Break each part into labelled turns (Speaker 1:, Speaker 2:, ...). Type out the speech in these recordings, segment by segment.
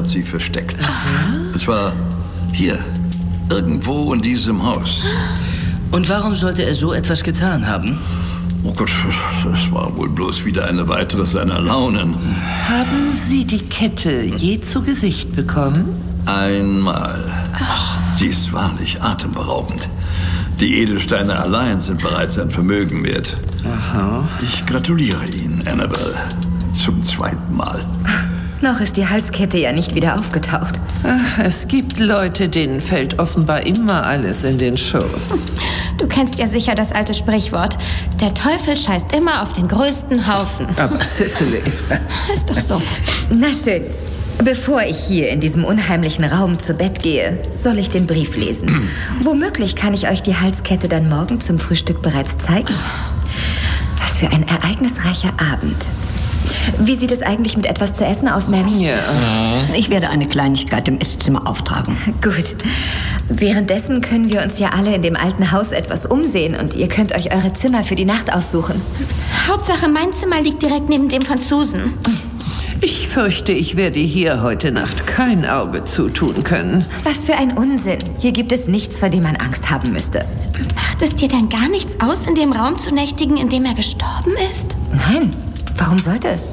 Speaker 1: hat sie versteckt. Und zwar hier, irgendwo in diesem Haus.
Speaker 2: Und warum sollte er so etwas getan haben?
Speaker 1: Oh Gott, das war wohl bloß wieder eine weitere seiner Launen.
Speaker 3: Haben Sie die Kette je zu Gesicht bekommen?
Speaker 1: Einmal. Sie ist wahrlich atemberaubend. Die Edelsteine allein sind bereits ein Vermögen wert.
Speaker 3: Aha.
Speaker 1: Ich gratuliere Ihnen, Annabelle. Zum zweiten Mal.
Speaker 4: Noch ist die Halskette ja nicht wieder aufgetaucht.
Speaker 3: Es gibt Leute, denen fällt offenbar immer alles in den Schoß.
Speaker 5: Du kennst ja sicher das alte Sprichwort. Der Teufel scheißt immer auf den größten Haufen.
Speaker 3: Aber Cicely...
Speaker 5: Ist doch so.
Speaker 4: Na schön. Bevor ich hier in diesem unheimlichen Raum zu Bett gehe, soll ich den Brief lesen. Womöglich kann ich euch die Halskette dann morgen zum Frühstück bereits zeigen. Was für ein ereignisreicher Abend. Wie sieht es eigentlich mit etwas zu essen aus, Mammy?
Speaker 3: Ja.
Speaker 6: Ich werde eine Kleinigkeit im Esszimmer auftragen.
Speaker 4: Gut. Währenddessen können wir uns ja alle in dem alten Haus etwas umsehen und ihr könnt euch eure Zimmer für die Nacht aussuchen.
Speaker 5: Hauptsache, mein Zimmer liegt direkt neben dem von Susan.
Speaker 3: Ich fürchte, ich werde hier heute Nacht kein Auge zutun können.
Speaker 4: Was für ein Unsinn. Hier gibt es nichts, vor dem man Angst haben müsste.
Speaker 5: Macht es dir denn gar nichts aus, in dem Raum zu nächtigen, in dem er gestorben ist?
Speaker 4: Nein. Warum sollte es?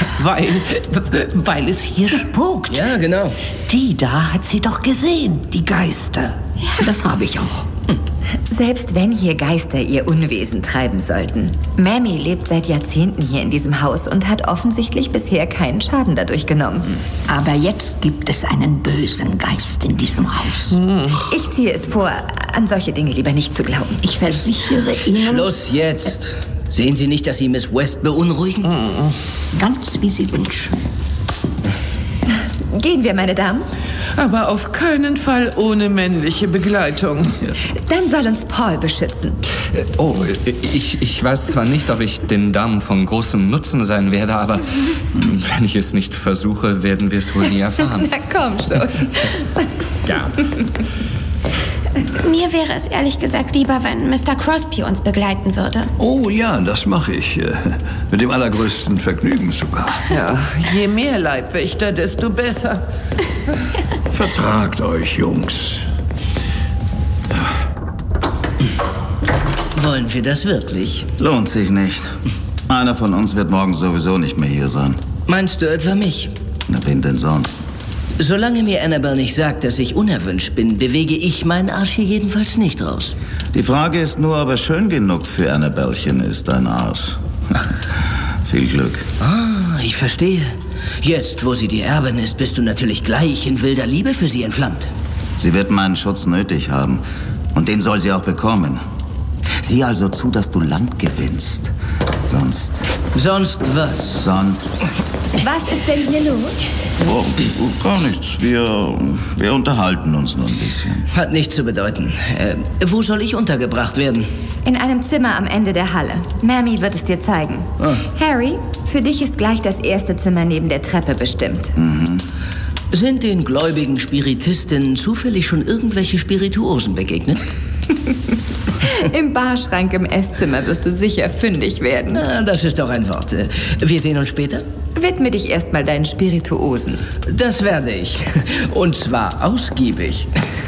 Speaker 3: Weil es hier spukt.
Speaker 2: Ja, genau.
Speaker 3: Die da hat sie doch gesehen, die Geister.
Speaker 6: Ja, das habe ich auch.
Speaker 4: Selbst wenn hier Geister ihr Unwesen treiben sollten. Mammy lebt seit Jahrzehnten hier in diesem Haus und hat offensichtlich bisher keinen Schaden dadurch genommen.
Speaker 6: Aber jetzt gibt es einen bösen Geist in diesem Haus.
Speaker 4: Ich ziehe es vor, an solche Dinge lieber nicht zu glauben.
Speaker 6: Ich versichere Ihnen...
Speaker 2: Schluss jetzt. Sehen Sie nicht, dass Sie Miss West beunruhigen?
Speaker 6: Ganz wie Sie wünschen.
Speaker 4: Gehen wir, meine Damen?
Speaker 3: Aber auf keinen Fall ohne männliche Begleitung.
Speaker 4: Dann soll uns Paul beschützen.
Speaker 7: Ich weiß zwar nicht, ob ich den Damen von großem Nutzen sein werde, aber wenn ich es nicht versuche, werden wir es wohl nie erfahren.
Speaker 4: Na komm schon.
Speaker 7: Ja.
Speaker 5: Mir wäre es ehrlich gesagt lieber, wenn Mr. Crosby uns begleiten würde.
Speaker 1: Oh ja, das mache ich. Mit dem allergrößten Vergnügen sogar.
Speaker 3: Ja, je mehr Leibwächter, desto besser.
Speaker 1: Vertragt euch, Jungs.
Speaker 2: Wollen wir das wirklich?
Speaker 8: Lohnt sich nicht. Einer von uns wird morgen sowieso nicht mehr hier sein.
Speaker 2: Meinst du etwa mich?
Speaker 8: Na, wen denn sonst?
Speaker 2: Solange mir Annabelle nicht sagt, dass ich unerwünscht bin, bewege ich meinen Arsch hier jedenfalls nicht raus.
Speaker 8: Die Frage ist nur, ob er schön genug für Annabellchen ist, dein Arsch. Viel Glück.
Speaker 2: Ah, ich verstehe. Jetzt, wo sie die Erbin ist, bist du natürlich gleich in wilder Liebe für sie entflammt.
Speaker 8: Sie wird meinen Schutz nötig haben. Und den soll sie auch bekommen. Sieh also zu, dass du Land gewinnst. Sonst...
Speaker 2: Sonst was?
Speaker 8: Sonst...
Speaker 4: Was ist denn hier los?
Speaker 8: Oh, gar nichts. Wir unterhalten uns nur ein bisschen.
Speaker 2: Hat nichts zu bedeuten. Wo soll ich untergebracht werden?
Speaker 4: In einem Zimmer am Ende der Halle. Mammy wird es dir zeigen.
Speaker 2: Ah.
Speaker 4: Harry, für dich ist gleich das erste Zimmer neben der Treppe bestimmt.
Speaker 2: Sind den gläubigen Spiritistinnen zufällig schon irgendwelche Spirituosen begegnet?
Speaker 4: Im Barschrank im Esszimmer wirst du sicher fündig werden.
Speaker 2: Na, das ist doch ein Wort. Wir sehen uns später?
Speaker 4: Widme dich erstmal deinen Spirituosen.
Speaker 2: Das werde ich. Und zwar ausgiebig.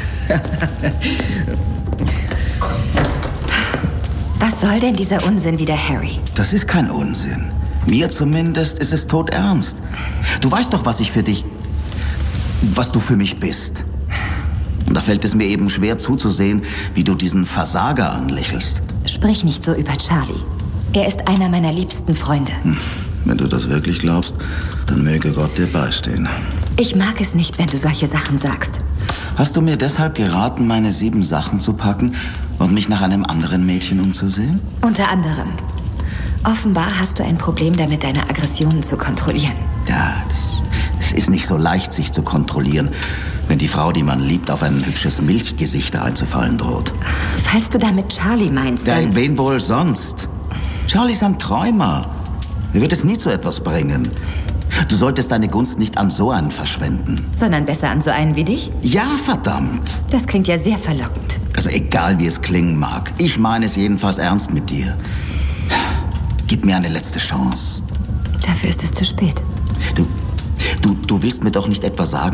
Speaker 4: Was soll denn dieser Unsinn wieder, Harry?
Speaker 8: Das ist kein Unsinn. Mir zumindest ist es todernst. Du weißt doch, was du für mich bist. Und da fällt es mir eben schwer zuzusehen, wie du diesen Versager anlächelst.
Speaker 4: Sprich nicht so über Charlie. Er ist einer meiner liebsten Freunde.
Speaker 8: Wenn du das wirklich glaubst, dann möge Gott dir beistehen.
Speaker 4: Ich mag es nicht, wenn du solche Sachen sagst.
Speaker 8: Hast du mir deshalb geraten, meine 7 Sachen zu packen und mich nach einem anderen Mädchen umzusehen?
Speaker 4: Unter anderem. Offenbar hast du ein Problem damit, deine Aggressionen zu kontrollieren.
Speaker 8: Ja, das ist nicht so leicht, sich zu kontrollieren, wenn die Frau, die man liebt, auf ein hübsches Milchgesicht einzufallen droht.
Speaker 4: Falls du damit Charlie meinst,
Speaker 8: Ja,
Speaker 4: dann...
Speaker 8: wen wohl sonst? Charlie ist ein Träumer. Er wird es nie zu etwas bringen. Du solltest deine Gunst nicht an so einen verschwenden.
Speaker 4: Sondern besser an so einen wie dich?
Speaker 8: Ja, verdammt.
Speaker 4: Das klingt ja sehr verlockend.
Speaker 8: Also egal, wie es klingen mag. Ich meine es jedenfalls ernst mit dir. Gib mir eine letzte Chance.
Speaker 4: Dafür ist es zu spät.
Speaker 8: Du willst mir doch nicht etwa sagen,